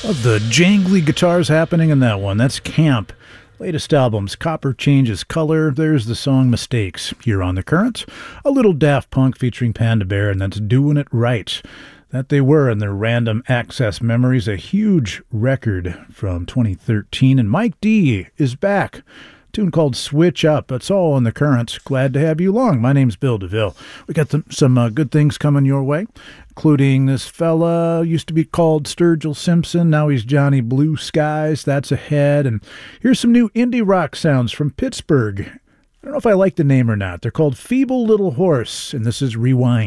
Of the jangly guitars happening in that one. That's Camp. Latest albums, Copper Changes Color. There's the song Mistakes here on The Current. A little Daft Punk featuring Panda Bear, and that's Doing It Right. That they were in their Random Access Memories, a huge record from 2013. And Mike D is back. Tune called Switch Up. That's all on The Current. Glad to have you along. My name's Bill DeVille. We got some good things coming your way, including this fella used to be called Sturgill Simpson. Now he's Johnny Blue Skies. That's ahead. And here's some new indie rock sounds from Pittsburgh. I don't know if I like the name or not. They're called Feeble Little Horse, and this is Rewind.